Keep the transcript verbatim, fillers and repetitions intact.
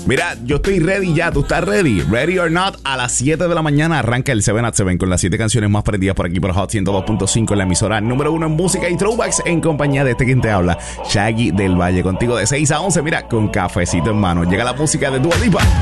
Mira, yo estoy ready ya. ¿Tú estás ready? Ready or not, a las siete de la mañana arranca el siete at siete con las siete canciones más prendidas por aquí por Hot ciento dos punto cinco en la emisora número uno en música y throwbacks, en compañía de este quien te habla, Shaggy del Valle, contigo de seis a once. Mira, con cafecito en mano. Llega la música de Dua Lipa.